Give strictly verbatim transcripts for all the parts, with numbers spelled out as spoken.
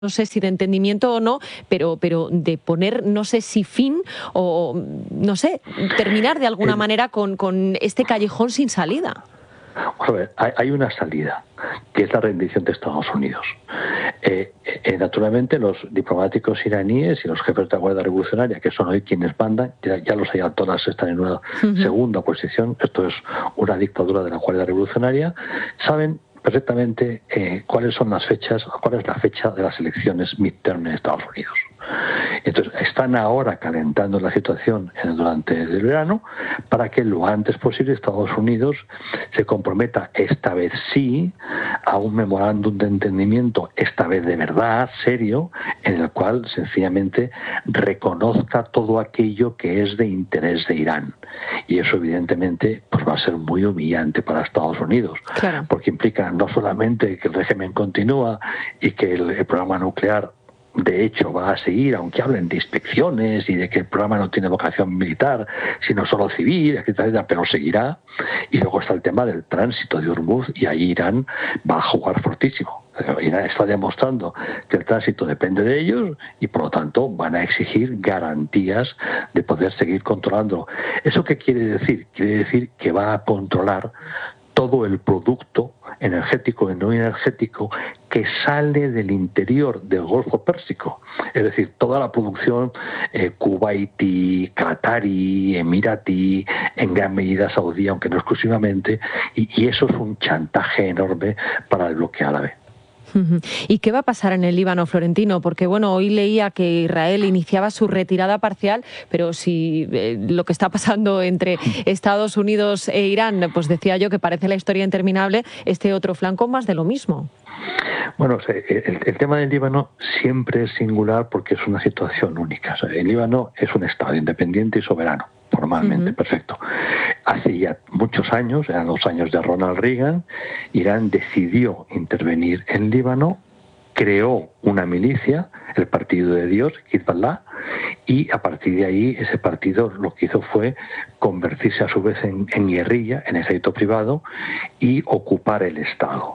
no sé si de entendimiento o no, pero, pero de poner, no sé si fin o, no sé, terminar de alguna El, manera con, con este callejón sin salida. A ver, hay, hay una salida, que es la rendición de Estados Unidos. Eh, eh, naturalmente, los diplomáticos iraníes y los jefes de la Guardia Revolucionaria, que son hoy quienes mandan, ya, ya los ayatolás están en una uh-huh. segunda posición, esto es una dictadura de la Guardia Revolucionaria, saben perfectamente eh, cuáles son las fechas, cuál es la fecha de las elecciones midterm en Estados Unidos. Entonces, están ahora calentando la situación durante el verano para que lo antes posible Estados Unidos se comprometa, esta vez sí, a un memorándum de entendimiento, esta vez de verdad, serio, en el cual sencillamente reconozca todo aquello que es de interés de Irán. Y eso, evidentemente, pues va a ser muy humillante para Estados Unidos, claro. porque implica no solamente que el régimen continúa y que el, el programa nuclear de hecho va a seguir, aunque hablen de inspecciones y de que el programa no tiene vocación militar, sino solo civil, etcétera, etcétera, pero seguirá. Y luego está el tema del tránsito de Hormuz, y ahí Irán va a jugar fortísimo. Irán está demostrando que el tránsito depende de ellos y por lo tanto van a exigir garantías de poder seguir controlándolo. ¿Eso qué quiere decir? Quiere decir que va a controlar todo el producto energético y no energético que sale del interior del Golfo Pérsico. Es decir, toda la producción eh, kuwaití, qatarí, emiratí, en gran medida saudí, aunque no exclusivamente, y, y eso es un chantaje enorme para el bloque árabe. ¿Y qué va a pasar en el Líbano, Florentino? Porque bueno, hoy leía que Israel iniciaba su retirada parcial, pero si eh, lo que está pasando entre Estados Unidos e Irán, pues decía yo que parece la historia interminable, este otro flanco más de lo mismo. Bueno, el, el tema del Líbano siempre es singular porque es una situación única. O sea, el Líbano es un Estado independiente y soberano, formalmente, uh-huh. perfecto. Hace ya muchos años, eran los años de Ronald Reagan, Irán decidió intervenir en Líbano, creó una milicia, el Partido de Dios, Hezbollah, y a partir de ahí ese partido lo que hizo fue convertirse a su vez en, en guerrilla, en ejército privado, y ocupar el Estado.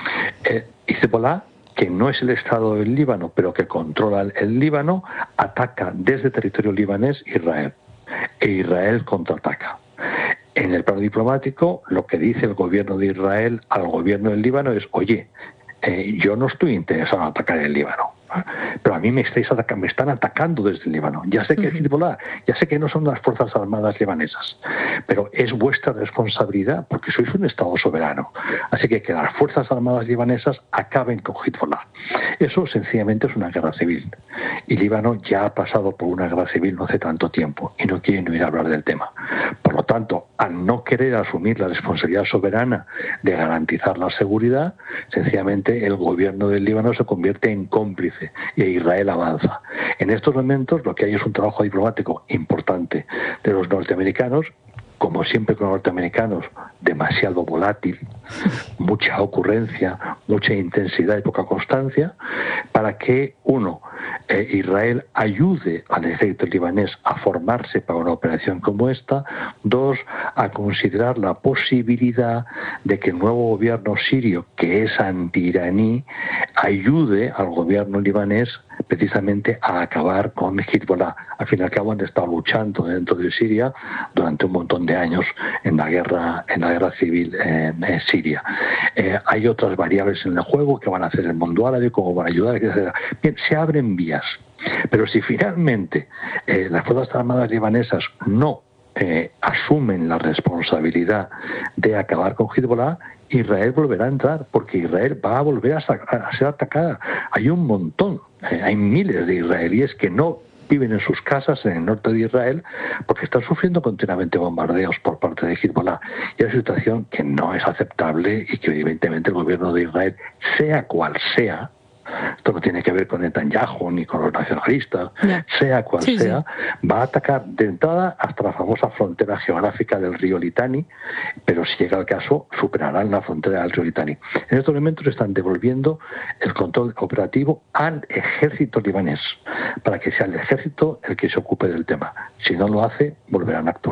Eh, Hezbollah, que no es el Estado del Líbano, pero que controla el, el Líbano, ataca desde territorio libanés Israel, e Israel contraataca. En el plano diplomático, lo que dice el gobierno de Israel al gobierno del Líbano es: oye, eh, yo no estoy interesado en atacar el Líbano, pero a mí me estáis atacando, me están atacando desde el Líbano. Ya sé que es Hezbollah, ya sé que no son las fuerzas armadas libanesas, pero es vuestra responsabilidad porque sois un Estado soberano. Así que que las fuerzas armadas libanesas acaben con Hezbollah. Eso sencillamente es una guerra civil. Y Líbano ya ha pasado por una guerra civil no hace tanto tiempo y no quieren oír hablar del tema. Por lo tanto, al no querer asumir la responsabilidad soberana de garantizar la seguridad, sencillamente el gobierno del Líbano se convierte en cómplice y Israel avanza. En estos momentos lo que hay es un trabajo diplomático importante de los norteamericanos, como siempre con los norteamericanos, demasiado volátil, mucha ocurrencia, mucha intensidad y poca constancia, para que, uno, eh, Israel ayude al ejército libanés a formarse para una operación como esta, dos, a considerar la posibilidad de que el nuevo gobierno sirio, que es anti-iraní, ayude al gobierno libanés precisamente a acabar con Hezbollah. Al fin y al cabo han estado luchando dentro de Siria durante un montón de años en la guerra, en la guerra civil en, en Siria. Eh, hay otras variables en el juego que van a hacer el mundo árabe, cómo van a ayudar, etcétera. Bien, se abren vías. Pero si finalmente eh, las fuerzas armadas libanesas no eh, asumen la responsabilidad de acabar con Hezbollah, Israel volverá a entrar, porque Israel va a volver a, a ser atacada. Hay un montón, eh, hay miles de israelíes que no viven en sus casas en el norte de Israel porque están sufriendo continuamente bombardeos por parte de Hezbollah. Y es una situación que no es aceptable y que evidentemente el gobierno de Israel, sea cual sea, esto no tiene que ver con Netanyahu ni con los nacionalistas, yeah. sea cual sí, sea, sí. va a atacar de entrada hasta la famosa frontera geográfica del río Litani, pero si llega el caso, superarán la frontera del río Litani. En estos momentos están devolviendo el control operativo al ejército libanés, para que sea el ejército el que se ocupe del tema. Si no lo hace, volverán a actuar.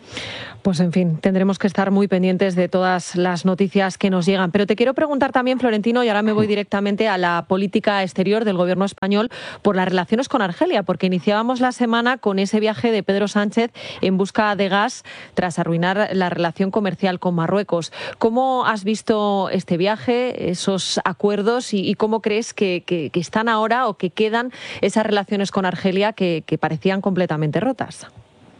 Pues en fin, tendremos que estar muy pendientes de todas las noticias que nos llegan. Pero te quiero preguntar también, Florentino, y ahora me voy directamente a la política exterior del gobierno español por las relaciones con Argelia, porque iniciábamos la semana con ese viaje de Pedro Sánchez en busca de gas tras arruinar la relación comercial con Marruecos. ¿Cómo has visto este viaje, esos acuerdos y, y cómo crees que, que, que están ahora o que quedan esas relaciones con Argelia que, que parecían completamente rotas?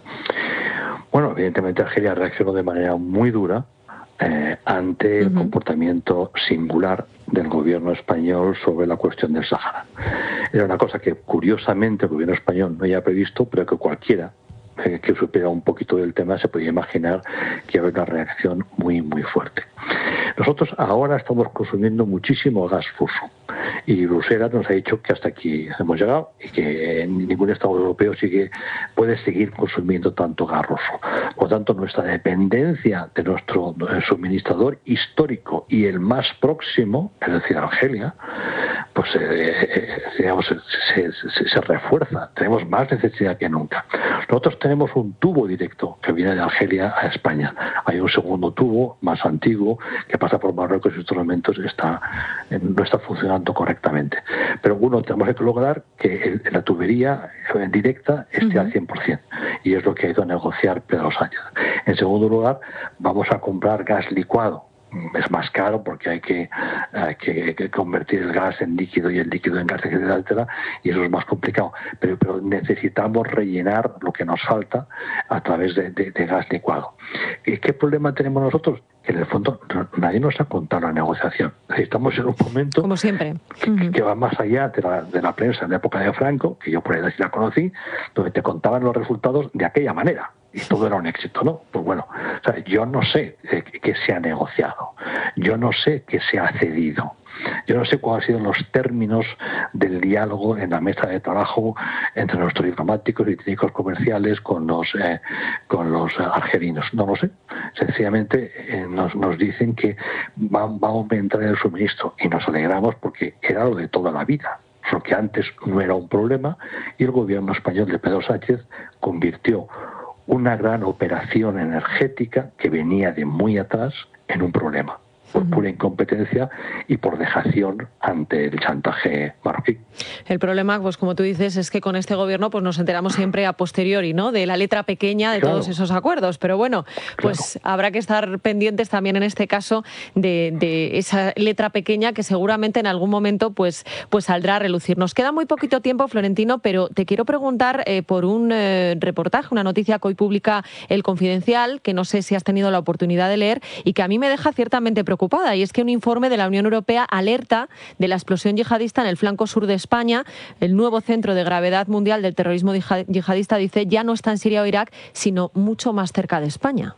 Bueno, evidentemente Argelia reaccionó de manera muy dura eh, ante el uh-huh. comportamiento singular del gobierno español sobre la cuestión del Sáhara. Era una cosa que curiosamente el gobierno español no había previsto, pero que cualquiera eh, que supiera un poquito del tema se podía imaginar que había una reacción muy, muy fuerte. Nosotros ahora estamos consumiendo muchísimo gas ruso y Bruselas nos ha dicho que hasta aquí hemos llegado y que ningún Estado europeo sigue, puede seguir consumiendo tanto gas ruso. Por lo tanto, nuestra dependencia de nuestro suministrador histórico y el más próximo, es decir, Argelia, pues eh, digamos, se, se, se refuerza. Tenemos más necesidad que nunca. Nosotros tenemos un tubo directo que viene de Argelia a España. Hay un segundo tubo más antiguo que pasa por Marruecos y en estos momentos está, no está funcionando correctamente. Pero uno, tenemos que lograr que el, la tubería directa esté uh-huh. al cien por ciento y es lo que ha ido a negociar Pedro Sánchez. En segundo lugar, vamos a comprar gas licuado. Es más caro porque hay que, hay que, que convertir el gas en líquido y el líquido en gas, etcétera, etcétera, y eso es más complicado. Pero, pero necesitamos rellenar lo que nos falta a través de, de, de gas licuado. ¿Y qué problema tenemos nosotros? Que en el fondo nadie nos ha contado la negociación. Estamos en un momento como siempre que, uh-huh. que va más allá de la, de la prensa en la época de Franco, que yo por ahí sí la conocí, donde te contaban los resultados de aquella manera. Y todo era un éxito, ¿no? Pues bueno, o sea, yo no sé eh, qué se ha negociado, yo no sé qué se ha cedido, yo no sé cuáles han sido los términos del diálogo en la mesa de trabajo entre nuestros diplomáticos y técnicos comerciales con los eh, con los argelinos, no lo sé. Sencillamente eh, nos, nos dicen que va, va a aumentar el suministro y nos alegramos porque era lo de toda la vida. Lo que antes no era un problema y el gobierno español de Pedro Sánchez convirtió una gran operación energética que venía de muy atrás en un problema, por pura incompetencia y por dejación ante el chantaje marroquí. El problema, pues como tú dices, es que con este gobierno pues nos enteramos siempre a posteriori, ¿no?, de la letra pequeña de claro. todos esos acuerdos. Pero bueno, pues claro. habrá que estar pendientes también en este caso de, de esa letra pequeña que seguramente en algún momento pues, pues saldrá a relucir. Nos queda muy poquito tiempo, Florentino, pero te quiero preguntar eh, por un eh, reportaje, una noticia que hoy publica El Confidencial, que no sé si has tenido la oportunidad de leer y que a mí me deja ciertamente preocupada. Preocupada, y es que un informe de la Unión Europea alerta de la explosión yihadista en el flanco sur de España. El nuevo centro de gravedad mundial del terrorismo yihadista, dice, ya no está en Siria o Irak, sino mucho más cerca de España.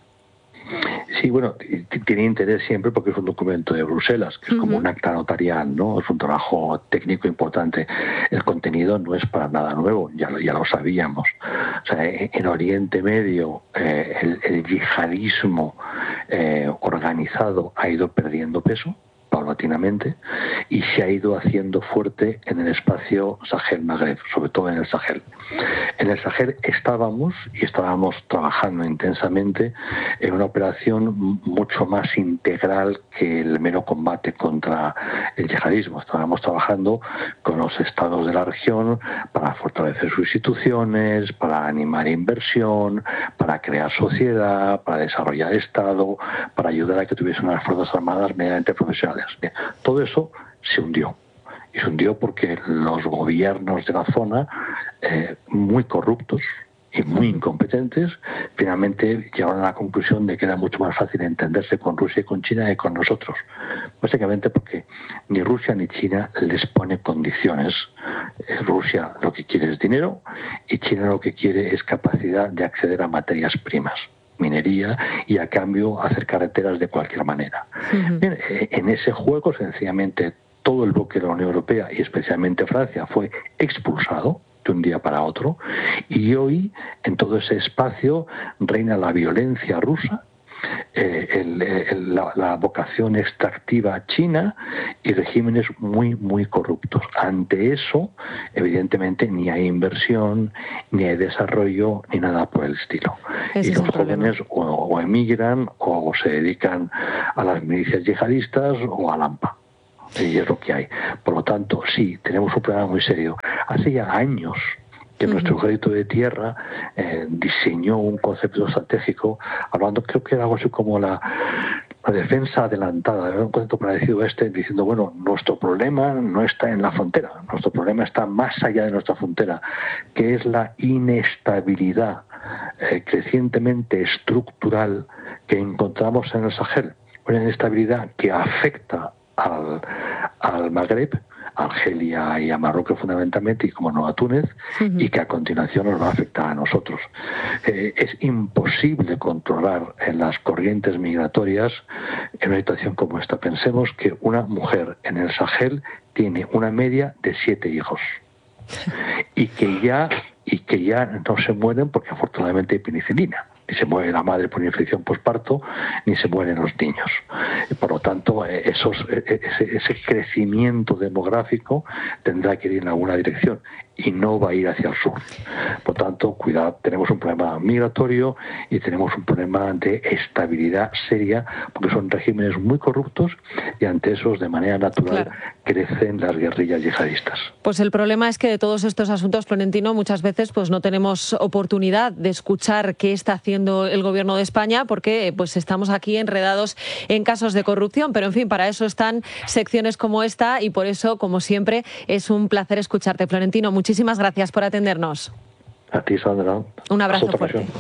Sí, bueno, tiene interés siempre porque es un documento de Bruselas, que es como uh-huh. un acta notarial, ¿no? Es un trabajo técnico importante. El contenido no es para nada nuevo, ya lo, ya lo sabíamos. O sea, en Oriente Medio eh, el, el yihadismo eh, organizado ha ido perdiendo peso paulatinamente y se ha ido haciendo fuerte en el espacio Sahel-Magreb, sobre todo en el Sahel. En el Sahel estábamos y estábamos trabajando intensamente en una operación mucho más integral que el mero combate contra el yihadismo. Estábamos trabajando con los estados de la región para fortalecer sus instituciones, para animar inversión, para crear sociedad, para desarrollar Estado, para ayudar a que tuviesen unas fuerzas armadas medianamente profesionales. Bien, todo eso se hundió. Y se hundió porque los gobiernos de la zona, eh, muy corruptos y muy incompetentes, finalmente llegaron a la conclusión de que era mucho más fácil entenderse con Rusia y con China que con nosotros. Básicamente porque ni Rusia ni China les pone condiciones. Rusia lo que quiere es dinero y China lo que quiere es capacidad de acceder a materias primas, minería, y a cambio hacer carreteras de cualquier manera. Uh-huh. Bien, en ese juego sencillamente todo el bloque de la Unión Europea y especialmente Francia fue expulsado de un día para otro y hoy en todo ese espacio reina la violencia rusa, eh, el, el, la, la vocación extractiva china y regímenes muy, muy corruptos. Ante eso, evidentemente, ni hay inversión, ni hay desarrollo, ni nada por el estilo. Ese y es los el jóvenes o, o emigran o se dedican a las milicias yihadistas o al AMPA. Y es lo que hay. Por lo tanto, sí, tenemos un problema muy serio. Hace ya años que uh-huh. nuestro ejército de tierra eh, diseñó un concepto estratégico, hablando, creo que era algo así como la, la defensa adelantada, era un concepto parecido a este, diciendo, bueno, nuestro problema no está en la frontera, nuestro problema está más allá de nuestra frontera, que es la inestabilidad eh, crecientemente estructural que encontramos en el Sahel, una inestabilidad que afecta al, al Magreb, a Argelia y a Marruecos fundamentalmente, y como no a Túnez, uh-huh. y que a continuación nos va a afectar a nosotros. Eh, es imposible controlar en las corrientes migratorias en una situación como esta. Pensemos que una mujer en el Sahel tiene una media de siete hijos y que ya, y que ya no se mueren porque afortunadamente hay penicilina. Ni se muere la madre por infección posparto, ni se mueren los niños. Y por lo tanto, esos, ese, ese crecimiento demográfico tendrá que ir en alguna dirección y no va a ir hacia el sur. Por tanto, cuidado, tenemos un problema migratorio y tenemos un problema de estabilidad seria, porque son regímenes muy corruptos y ante esos, de manera natural, claro, crecen las guerrillas yihadistas. Pues el problema es que de todos estos asuntos, Florentino, muchas veces pues no tenemos oportunidad de escuchar qué está haciendo el gobierno de España, porque pues estamos aquí enredados en casos de corrupción, pero en fin, para eso están secciones como esta y por eso, como siempre, es un placer escucharte, Florentino. Muchísimas gracias por atendernos. A ti, Sandra. Un abrazo fuerte. Ocasión.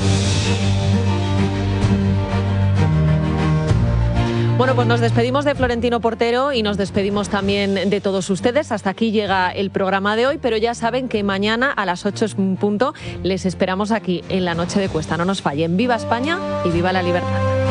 Bueno, pues nos despedimos de Florentino Portero y nos despedimos también de todos ustedes. Hasta aquí llega el programa de hoy, pero ya saben que mañana a las ocho en punto les esperamos aquí en la Noche de Cuesta. No nos fallen. ¡Viva España y viva la libertad!